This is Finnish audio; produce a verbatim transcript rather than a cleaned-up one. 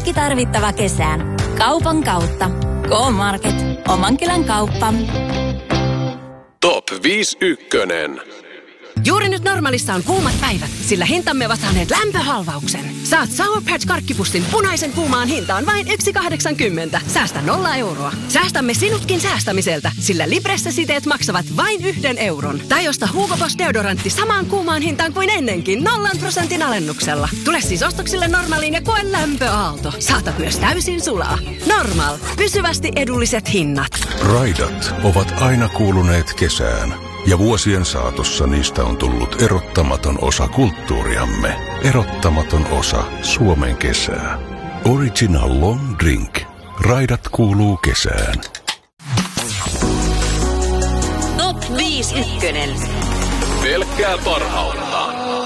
Kaikki tarvittava kesään. Kaupan kautta. K-Market. Omankylän kauppa. Top viisi ykkönen. Juuri nyt Normaalissa on kuumat päivät, sillä hintamme ovat saaneet lämpöhalvauksen. Saat Sour Patch karkkipussin punaisen kuumaan hintaan vain yksi kahdeksankymmentä. Säästä nolla euroa. Säästämme sinutkin säästämiseltä, sillä Libressä-siteet maksavat vain yhden euron. Tai osta Hugo Boss deodorantti samaan kuumaan hintaan kuin ennenkin nollan prosentin alennuksella. Tule siis ostoksille Normaaliin ja koe lämpöaalto. Saatat myös täysin sulaa. Normal. Pysyvästi edulliset hinnat. Raidat ovat aina kuuluneet kesään. Ja vuosien saatossa niistä on tullut erottamaton osa kulttuuriamme. Erottamaton osa Suomen kesää. Original Long Drink. Raidat kuuluu kesään. Top viisi ykkönen. Pelkkää parhautta.